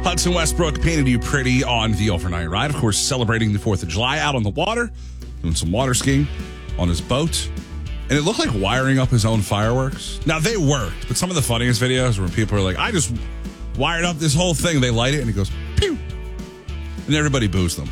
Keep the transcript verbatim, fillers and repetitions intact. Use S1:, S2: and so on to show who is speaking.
S1: Hudson Westbrook painted you pretty on the overnight ride. Of course, celebrating the fourth of July out on the water, doing some water skiing on his boat. And it looked like wiring up his own fireworks. Now, they worked, but some of the funniest videos where people are like, I just wired up this whole thing. They light it, and it goes, pew. And everybody boos them.